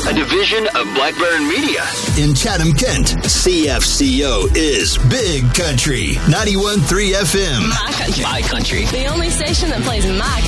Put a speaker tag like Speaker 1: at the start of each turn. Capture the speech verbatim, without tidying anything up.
Speaker 1: a division of Blackburn Media.
Speaker 2: In Chatham-Kent, C F C O is Big Country, ninety-one point three F M.
Speaker 3: My country.
Speaker 1: My country.
Speaker 3: The only station that plays my